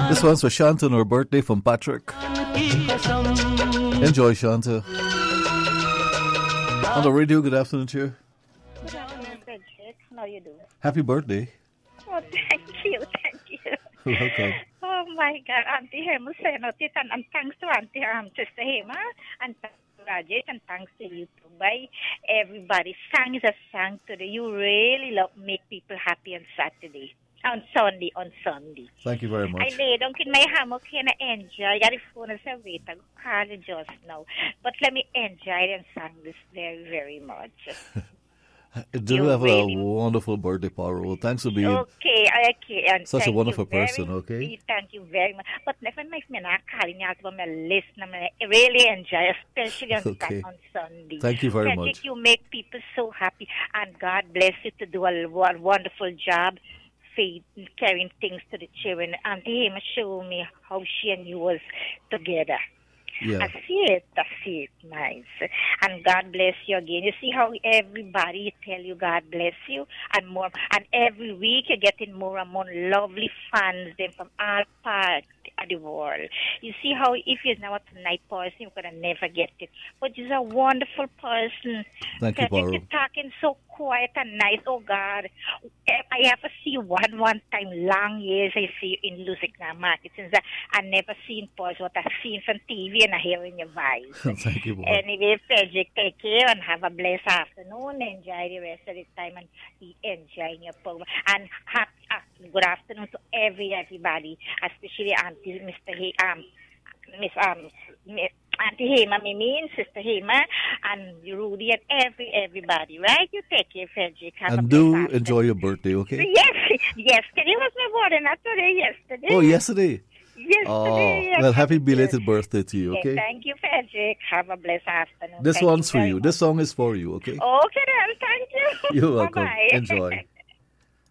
This one's for Shanta on her birthday from Patrick. Enjoy, Shanta. On the radio, good afternoon to you. Good afternoon, Patrick. How you doing? Happy birthday. Oh, thank you. Welcome. Oh, my God. Auntie Hema saying it, and thanks to Auntie Sister Hema, and thanks to Rajesh, and thanks to you too. By everybody sang the song today. You really love make people happy on Saturday. On Sunday. Thank you very much. I lay down in my hammock and I enjoy. I got the phone and said, wait, I'll call you just now. But let me enjoy and sing this very, very much. Do have a wonderful birthday, Paro. Thanks for being and such a wonderful person, okay? Thank you very much. But never mind me not calling you out from my list. I really enjoy, especially on Sunday. Thank you very much. You make people so happy, and God bless you to do a wonderful job carrying things to the children. And he showed me how she and you was together. Yeah. I see it, nice. And God bless you again. You see how everybody tell you God bless you and more. And every week you're getting more and more lovely fans them from all parts of the world. You see how if you're not a nice person, you're going to never get it. But you're a wonderful person. Thank you, Paro. You're talking so quiet and nice. Oh, God. I have to see you one time, long years I see you in Lusignan Market. Since I never seen Pause what I've seen from TV and I hear in your voice. Thank you, Paro. Anyway, Frederick, take care and have a blessed afternoon. Enjoy the rest of the time and be enjoying your program. And good afternoon to everybody, especially Auntie Auntie Hema, Mimi, and Sister Hema, and Rudy, and everybody, right? You take care, Frederick. And do enjoy your birthday, okay? Yes, yesterday was my birthday, not today, yesterday. Oh, yesterday? Yesterday. Well, happy belated birthday to you, okay? Thank you, Frederick. Have a blessed afternoon. This one's for you. This song is for you, okay? Okay, then. Thank you. You're welcome. Bye-bye. Enjoy.